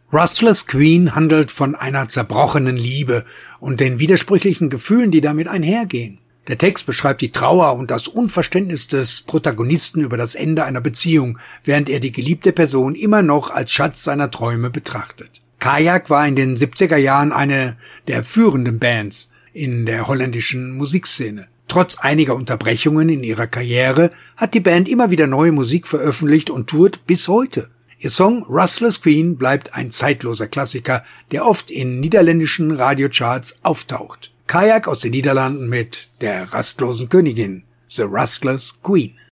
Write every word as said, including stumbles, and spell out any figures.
Restless Queen handelt von einer zerbrochenen Liebe und den widersprüchlichen Gefühlen, die damit einhergehen. Der Text beschreibt die Trauer und das Unverständnis des Protagonisten über das Ende einer Beziehung, während er die geliebte Person immer noch als Schatz seiner Träume betrachtet. Kajak war in den siebziger Jahren eine der führenden Bands in der holländischen Musikszene. Trotz einiger Unterbrechungen in ihrer Karriere hat die Band immer wieder neue Musik veröffentlicht und tourt bis heute. Ihr Song Restless Queen bleibt ein zeitloser Klassiker, der oft in niederländischen Radiocharts auftaucht. Kajak aus den Niederlanden mit Der rastlosen Königin, The Restless Queen.